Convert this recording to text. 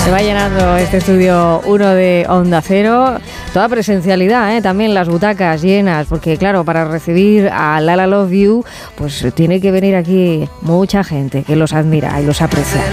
Se va llenando este estudio 1 de Onda Cero. Toda presencialidad, también las butacas llenas, porque claro, para recibir a Lala Love You, pues tiene que venir aquí mucha gente que los admira y los aprecia.